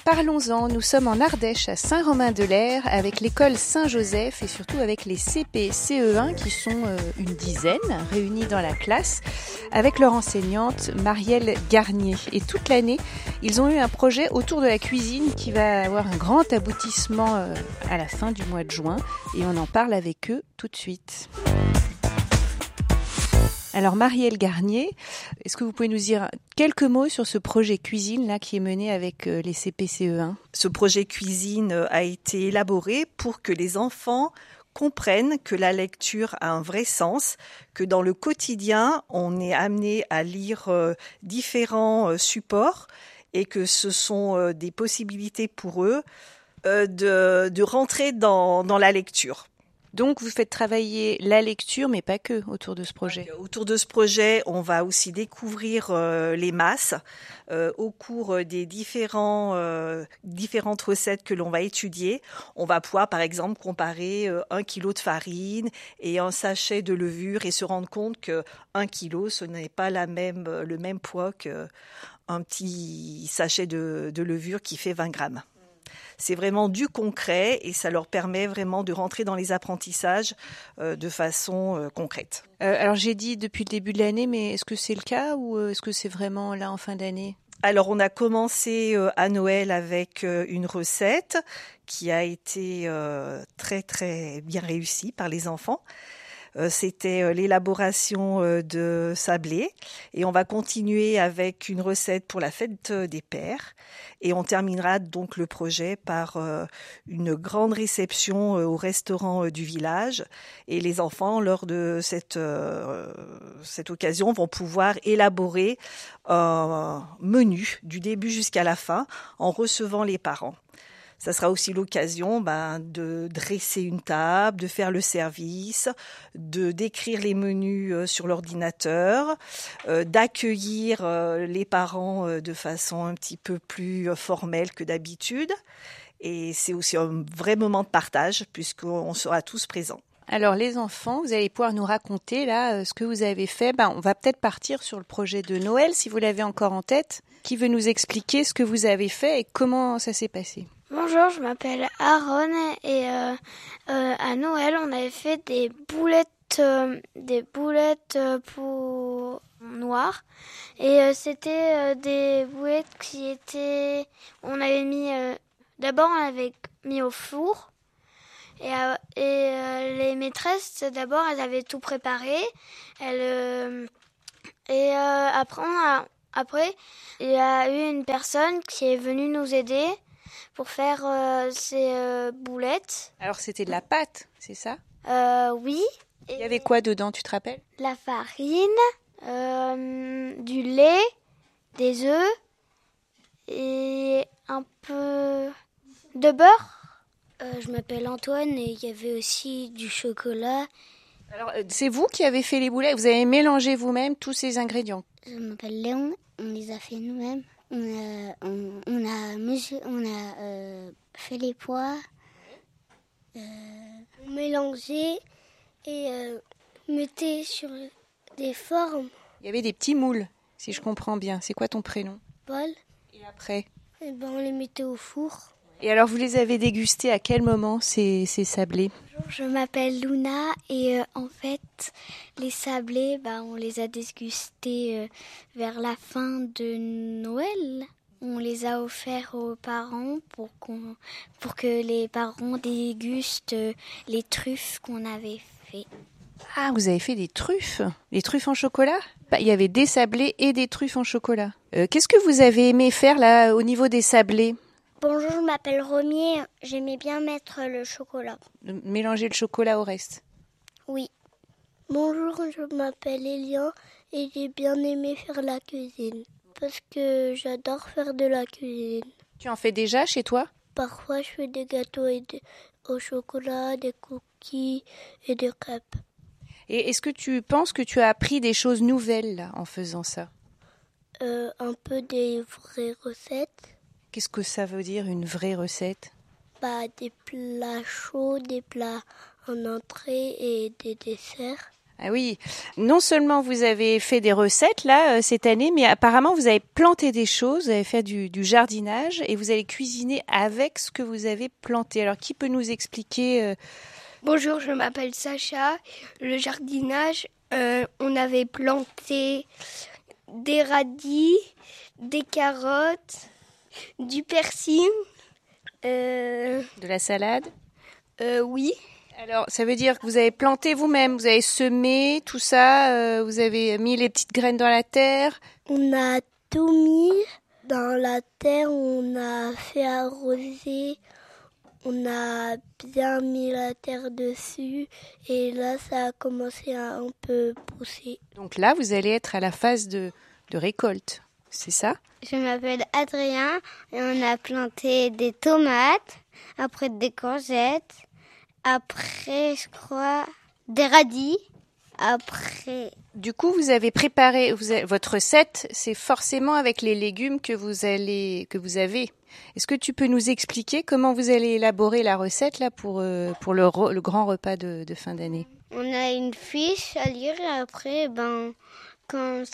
parlons-en. Nous sommes en Ardèche, à Saint-Romain-de-l'Air, avec l'école Saint-Joseph et surtout avec les CP CE1 qui sont une dizaine réunis dans la classe avec leur enseignante Marielle Garnier. Et toute l'année, ils ont eu un projet autour de la cuisine qui va avoir un grand aboutissement à la fin du mois de juin. Et on en parle avec eux tout de suite. Alors Marielle Garnier, est-ce que vous pouvez nous dire quelques mots sur ce projet cuisine là qui est mené avec les CPCE1 ? Ce projet cuisine a été élaboré pour que les enfants comprennent que la lecture a un vrai sens, que dans le quotidien, on est amené à lire différents supports et que ce sont des possibilités pour eux de rentrer dans la lecture. Donc, vous faites travailler la lecture, mais pas que, autour de ce projet. Autour de ce projet, on va aussi découvrir les masses au cours des différentes recettes que l'on va étudier. On va pouvoir, par exemple, comparer 1 kilo de farine et un sachet de levure et se rendre compte que 1 kilo, ce n'est pas le même poids qu'un petit sachet de levure qui fait 20 grammes. C'est vraiment du concret et ça leur permet vraiment de rentrer dans les apprentissages de façon concrète. Alors j'ai dit depuis le début de l'année, mais est-ce que c'est le cas ou est-ce que c'est vraiment là en fin d'année ? Alors on a commencé à Noël avec une recette qui a été très très bien réussie par les enfants. C'était l'élaboration de sablés et on va continuer avec une recette pour la fête des pères et on terminera donc le projet par une grande réception au restaurant du village et les enfants lors de cette occasion vont pouvoir élaborer un menu du début jusqu'à la fin en recevant les parents. Ça sera aussi l'occasion de dresser une table, de faire le service, de décrire les menus sur l'ordinateur, d'accueillir les parents de façon un petit peu plus formelle que d'habitude. Et c'est aussi un vrai moment de partage puisqu'on sera tous présents. Alors les enfants, vous allez pouvoir nous raconter là ce que vous avez fait. On va peut-être partir sur le projet de Noël si vous l'avez encore en tête. Qui veut nous expliquer ce que vous avez fait et comment ça s'est passé ? Bonjour, je m'appelle Aaron et à Noël, on avait fait des boulettes pour noires et c'était des boulettes qui étaient, d'abord on avait mis au four et les maîtresses d'abord elles avaient tout préparé, après il y a eu une personne qui est venue nous aider pour faire ces boulettes. Alors c'était de la pâte, c'est ça ? Oui. Il y avait quoi dedans, tu te rappelles ? La farine, du lait, des œufs et un peu de beurre. Je m'appelle Antoine et il y avait aussi du chocolat. Alors c'est vous qui avez fait les boulettes ? Vous avez mélangé vous-même tous ces ingrédients ? Je m'appelle Léon, on les a fait nous-mêmes. On a fait les pois, on mélangeait et mettait sur des formes. Il y avait des petits moules, si je comprends bien. C'est quoi ton prénom ? Paul. Et après ? On les mettait au four. Et alors vous les avez dégustés à quel moment ces sablés ? Bonjour, je m'appelle Luna et en fait les sablés, on les a dégustés vers la fin de Noël. On les a offerts aux parents pour que les parents dégustent les truffes qu'on avait fait. Ah, vous avez fait des truffes en chocolat ? Il y avait des sablés et des truffes en chocolat. Qu'est-ce que vous avez aimé faire là au niveau des sablés ? Bonjour, je m'appelle Romy, j'aimais bien mettre le chocolat. Mélanger le chocolat au reste ? Oui. Bonjour, je m'appelle Elian et j'ai bien aimé faire la cuisine. Parce que j'adore faire de la cuisine. Tu en fais déjà chez toi ? Parfois, je fais des gâteaux au chocolat, des cookies et des crêpes. Et est-ce que tu penses que tu as appris des choses nouvelles là, en faisant ça ? Un peu des vraies recettes. Qu'est-ce que ça veut dire, une vraie recette ? Des plats chauds, des plats en entrée et des desserts. Ah oui, non seulement vous avez fait des recettes là cette année, mais apparemment vous avez planté des choses, vous avez fait du jardinage et vous allez cuisiner avec ce que vous avez planté. Alors qui peut nous expliquer Bonjour, je m'appelle Sacha. Le jardinage, on avait planté des radis, des carottes, du persil. de la salade? Oui. Alors ça veut dire que vous avez planté vous-même, vous avez semé tout ça, vous avez mis les petites graines dans la terre? On a tout mis dans la terre, on a fait arroser, on a bien mis la terre dessus et là ça a commencé à un peu pousser. Donc là vous allez être à la phase de récolte, c'est ça? Je m'appelle Adrien et on a planté des tomates, après des courgettes, après je crois des radis, après... Du coup, vous avez préparé votre recette, c'est forcément avec les légumes que vous avez. Est-ce que tu peux nous expliquer comment vous allez élaborer la recette là pour le grand repas de fin d'année? On a une fiche à lire et après, quand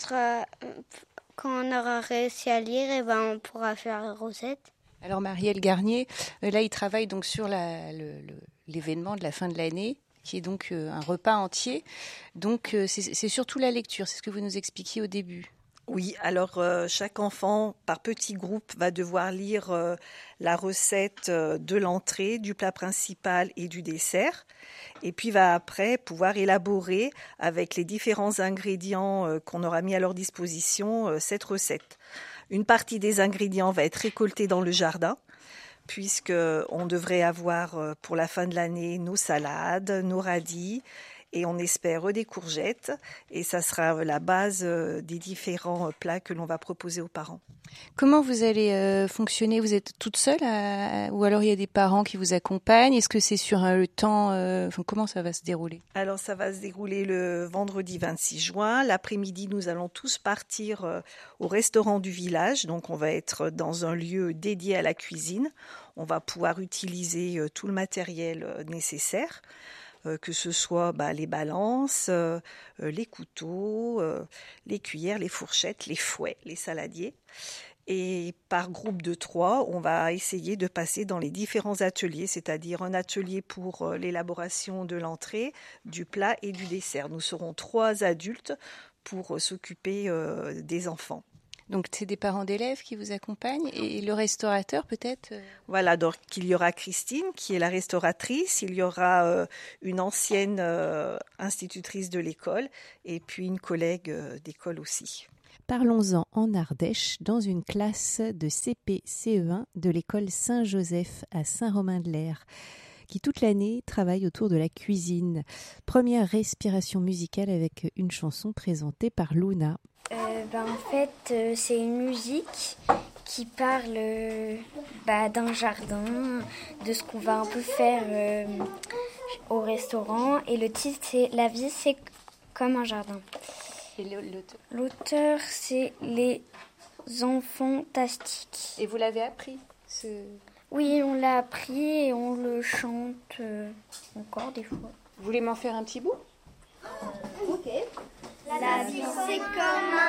on aura réussi à lire, on pourra faire la recette. Alors Marielle Garnier, là il travaille donc sur l'événement de la fin de l'année, qui est donc un repas entier. Donc c'est surtout la lecture, c'est ce que vous nous expliquiez au début. Oui, alors chaque enfant, par petits groupes, va devoir lire la recette de l'entrée, du plat principal et du dessert. Et puis va après pouvoir élaborer avec les différents ingrédients qu'on aura mis à leur disposition cette recette. Une partie des ingrédients va être récoltée dans le jardin, puisqu'on devrait avoir pour la fin de l'année nos salades, nos radis, et on espère des courgettes. Et ça sera la base des différents plats que l'on va proposer aux parents. Comment vous allez fonctionner? Vous êtes toute seule ou alors il y a des parents qui vous accompagnent? Est-ce que c'est sur le temps comment ça va se dérouler? Alors ça va se dérouler le vendredi 26 juin. L'après-midi, nous allons tous partir au restaurant du village. Donc on va être dans un lieu dédié à la cuisine. On va pouvoir utiliser tout le matériel nécessaire. Que ce soit les balances, les couteaux, les cuillères, les fourchettes, les fouets, les saladiers. Et par groupe de 3, on va essayer de passer dans les différents ateliers, c'est-à-dire un atelier pour l'élaboration de l'entrée, du plat et du dessert. Nous serons 3 adultes pour s'occuper des enfants. Donc c'est des parents d'élèves qui vous accompagnent et le restaurateur peut-être? Voilà, donc il y aura Christine qui est la restauratrice, il y aura une ancienne institutrice de l'école et puis une collègue d'école aussi. Parlons-en en Ardèche, dans une classe de CP-CE1 de l'école Saint-Joseph à Saint-Romain-de-l'Air, qui toute l'année travaille autour de la cuisine. Première respiration musicale avec une chanson présentée par Luna. En fait, c'est une musique qui parle d'un jardin, de ce qu'on va un peu faire au restaurant. Et le titre, c'est « La vie, c'est comme un jardin ». Et l'auteur, c'est Les Enfantastiques. Et vous l'avez appris Oui, on l'a appris et on le chante encore des fois. Vous voulez m'en faire un petit bout? Ok. La vie, c'est comme un